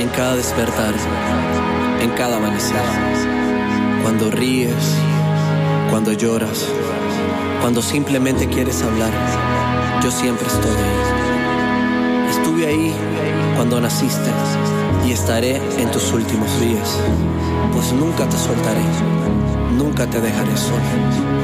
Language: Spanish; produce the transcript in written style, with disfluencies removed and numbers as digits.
En cada despertar, en cada amanecer. Cuando ríes, cuando lloras, cuando simplemente quieres hablar, yo siempre estoy ahí. Estuve ahí cuando naciste y estaré en tus últimos días, pues nunca te soltaré, nunca te dejaré solo.